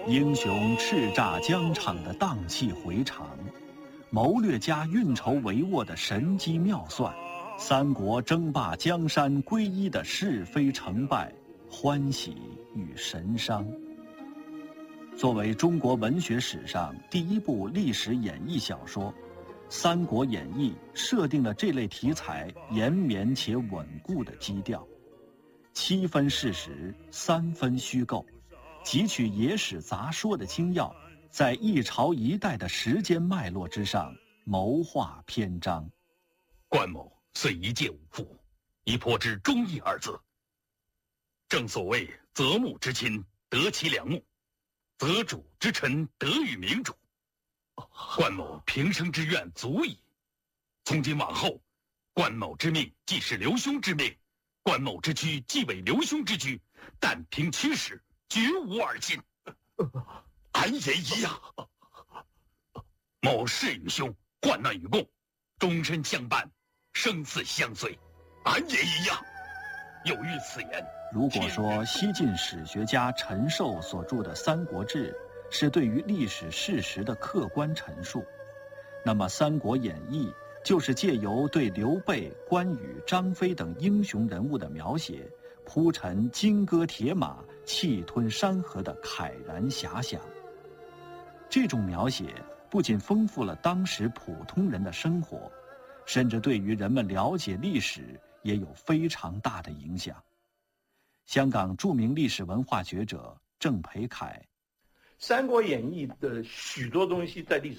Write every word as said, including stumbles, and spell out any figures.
英雄叱咤疆场的荡气回肠，谋略家运筹帷幄的神机妙算，三国争霸江山归一的是非成败、欢喜与神伤。作为中国文学史上第一部历史演义小说，《三国演义》设定了这类题材延绵且稳固的基调，七分事实，三分虚构，汲取野史杂说的精要，在一朝一代的时间脉络之上谋划篇章。 关某虽一介武夫，亦颇知忠义二字。正所谓择木之亲，得其良木；择主之臣，得与明主。关某平生之愿足矣。从今往后，关某之命既是刘兄之命，关某之躯既为刘兄之躯，但凭驱使，绝无二心。 俺也一样。 某誓与兄患难与共，终身相伴，生死相随。 俺也一样。 有遇此言， 如果说西晋史学家陈寿所著的《三国志》是对于历史事实的客观陈述，那么《三国演义》就是借由对刘备、关羽、张飞等英雄人物的描写，铺陈金戈铁马、气吞山河的慨然遐想。这种描写不仅丰富了当时普通人的生活，甚至对于人们了解历史也有非常大的影响。香港著名历史文化学者郑培凯， 《三国演义》的许多东西在历史